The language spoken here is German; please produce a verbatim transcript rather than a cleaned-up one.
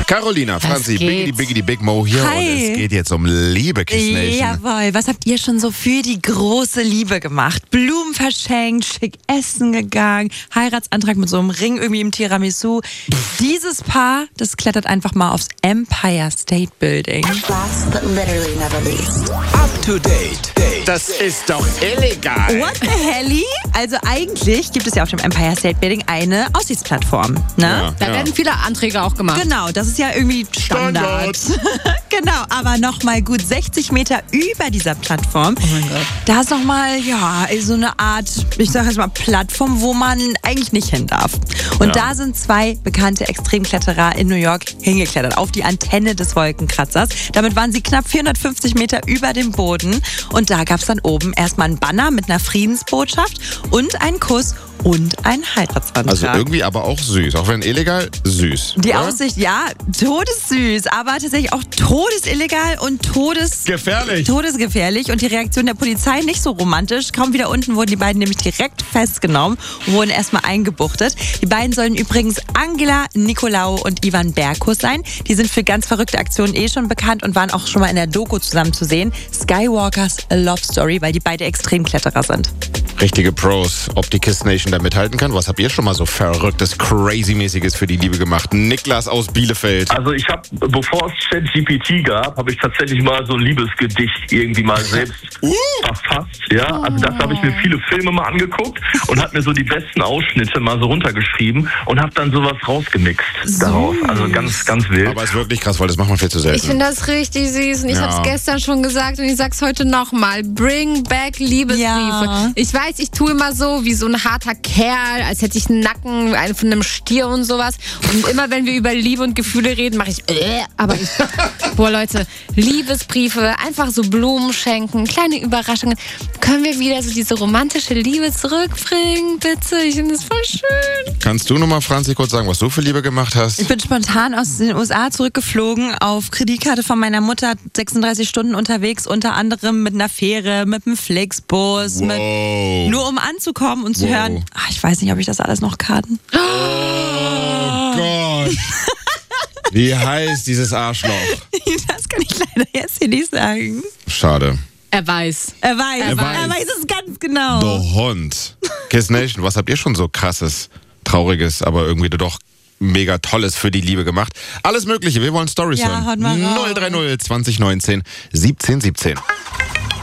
Carolina, Franzi, Biggity Biggity Big Mo hier. Hi. Und es geht jetzt um Liebe, Kiss Nation. Jawohl, was habt ihr schon so für die große Liebe gemacht? Blumen verschenkt, schick essen gegangen, Heiratsantrag mit so einem Ring irgendwie im Tiramisu. Dieses Paar, das klettert einfach mal aufs Empire State Building. Last but literally never least. Up to date. Das ist doch illegal. What the helly? Also eigentlich gibt es ja auf dem Empire State Building eine Aussichtsplattform, ne? Ja, Da ja. werden viele Anträge auch gemacht. Genau, das ist ja irgendwie Standard. Genau, aber nochmal gut sechzig Meter über dieser Plattform. Oh mein Gott. Da ist nochmal, ja, so eine Art, ich sag jetzt mal Plattform, wo man eigentlich nicht hin darf. Und Ja. da sind zwei bekannte Extremkletterer in New York hingeklettert, auf die Antenne des Wolkenkratzers. Damit waren sie knapp vierhundertfünfzig Meter über dem Boden. Und da gab es dann oben erstmal einen Banner mit einer Friedensbotschaft und einen Kuss und einen Heiratsantrag. Also irgendwie aber auch süß. Auch wenn illegal, süß. Die oder? Aussicht, ja, todessüß, aber tatsächlich auch todesillegal und todes Gefährlich. todesgefährlich. Und die Reaktion der Polizei nicht so romantisch. Kaum wieder unten wurden die beiden nämlich direkt festgenommen und wurden erstmal eingebuchtet. Die beiden sollen übrigens Angela Nikolaou und Ivan Berkus sein. Die sind für ganz verrückte Aktionen eh schon bekannt und waren auch schon mal in der Doku zusammen zu sehen. Skywalkers A Love Story, weil die beide Extremkletterer sind. Richtige Pros. Ob die Kiss Nation da mithalten kann? Was habt ihr schon mal so verrücktes, crazy-mäßiges für die Liebe gemacht? Niklas aus Bielefeld. Also ich habe, bevor es ChatGPT gab, habe ich tatsächlich mal so ein Liebesgedicht irgendwie mal selbst verfasst. Ja, also das habe ich mir viele Filme mal angeguckt und habe mir so die besten Ausschnitte mal so runtergeschrieben und habe dann sowas rausgemixt daraus. Also ganz, ganz wild. Aber ist wirklich krass, weil das macht man viel zu selten. Ich finde das richtig süß und ich Ja. habe es gestern schon gesagt und ich sag's heute nochmal. Bring back Liebesbriefe. Ja. Ich weiß, ich tue immer so wie so ein harter Kerl, als hätte ich einen Nacken einen von einem Stier und sowas. Und immer wenn wir über Liebe und Gefühle reden, mache ich äh, aber ich, boah Leute, Liebesbriefe, einfach so Blumen schenken, kleine Überraschungen. Können wir wieder so diese romantische Liebe zurückbringen, bitte? Ich finde das voll schön. Kannst du nochmal, Franzi, kurz sagen, was du für Liebe gemacht hast? Ich bin spontan aus den U S A zurückgeflogen, auf Kreditkarte von meiner Mutter, sechsunddreißig Stunden unterwegs, unter anderem mit einer Fähre, mit einem Flixbus, mit, Wow. nur um anzukommen und zu Wow. hören, ach, ich weiß nicht, ob ich das alles noch kann. Oh Gott. Wie heißt dieses Arschloch? Das kann ich leider jetzt hier nicht sagen. Schade. Er weiß. Er weiß, er weiß. weiß, es ganz genau. Du Hund. Kiss Nation, was habt ihr schon so krasses, trauriges, aber irgendwie doch mega Tolles für die Liebe gemacht? Alles Mögliche, wir wollen Storys Ja, hören. haut mal raus. null drei null zwanzig neunzehn siebzehn siebzehn.